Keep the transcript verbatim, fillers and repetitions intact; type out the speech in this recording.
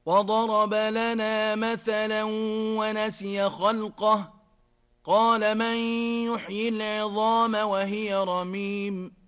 وضرب لنا مثلا ونسي خلقه قال من يحيي العظام وهي رميم